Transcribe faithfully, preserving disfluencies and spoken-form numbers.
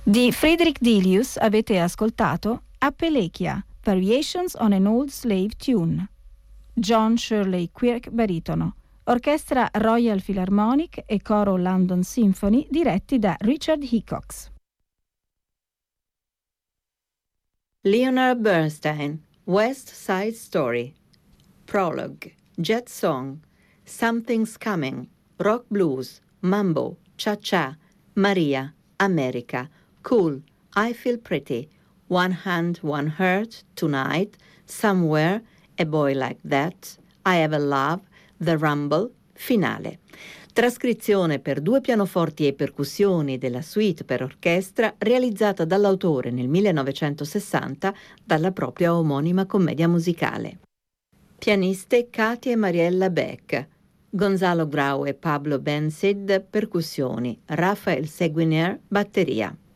Di Friedrich Delius avete ascoltato Appalachia, Variations on an Old Slave Tune. John Shirley Quirk baritono, orchestra Royal Philharmonic e coro London Symphony diretti da Richard Hickox. Leonard Bernstein, West Side Story. Prologue, Jet Song, Something's Coming, Rock Blues, Mambo, Cha-Cha, Maria, America, Cool, I Feel Pretty, One Hand, One Heart, Tonight, Somewhere, A Boy Like That, I Have a Love, The Rumble, Finale. Trascrizione per due pianoforti e percussioni della suite per orchestra realizzata dall'autore nel millenovecentosessanta dalla propria omonima commedia musicale. Pianiste Katie e Mariella Beck, Gonzalo Grau e Pablo Bensid percussioni, Rafael Seguinier batteria.